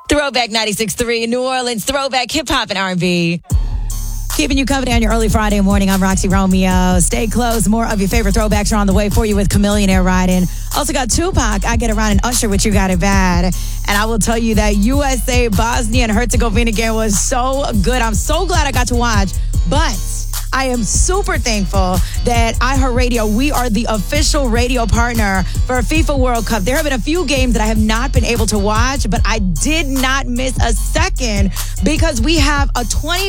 Throwback 96.3, New Orleans, throwback hip-hop and R&B. Keeping you company on your early Friday morning. I'm Roxy Romeo. Stay close. More of your favorite throwbacks are on the way for you with Chamillionaire riding. Also got Tupac, I Get Around, and Usher with You Got It Bad. And I will tell you that USA, Bosnia, and Herzegovina game was so good. I'm so glad I got to watch. But I am super thankful that iHeartRadio, we are the official radio partner for FIFA World Cup. There have been a few games that I have not been able to watch, but I did not miss a second because we have a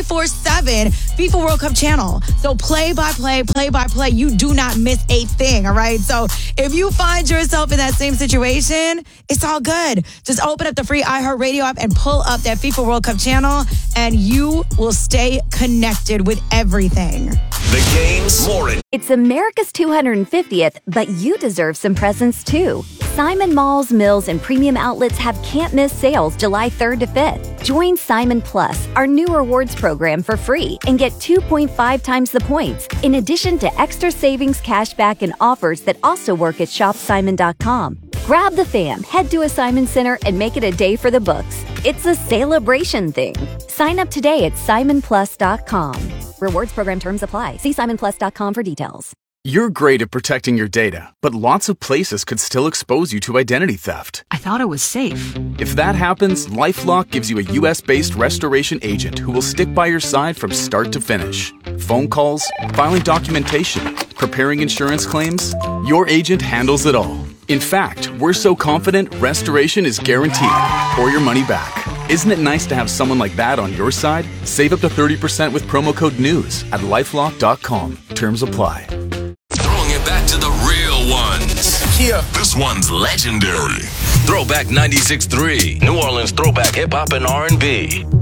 24/7 FIFA World Cup channel. So play by play, you do not miss a thing, all right? So if you find yourself in that same situation, it's all good. Just open up the free iHeartRadio app and pull up that FIFA World Cup channel, and you will stay connected with everything. The game's more. It's America's 250th, but you deserve some presents too. Simon Malls, Mills, and premium outlets have can't-miss sales July 3rd to 5th. Join Simon Plus, our new rewards program, for free and get 2.5 times the points, in addition to extra savings, cashback, and offers that also work at shopsimon.com. Grab the fam, head to a Simon Center, and make it a day for the books. It's a celebration thing. Sign up today at simonplus.com. Rewards program terms apply. See simonplus.com for details. You're great at protecting your data, but lots of places could still expose you to identity theft. I thought it was safe. If that happens, LifeLock gives you a U.S.-based restoration agent who will stick by your side from start to finish. Phone calls, filing documentation, preparing insurance claims, your agent handles it all. In fact, we're so confident restoration is guaranteed or your money back. Isn't it nice to have someone like that on your side? Save up to 30% with promo code NEWS at LifeLock.com. Terms apply. Throwing it back to the real ones. Yeah. This one's legendary. Throwback 96.3, New Orleans throwback hip-hop and R&B.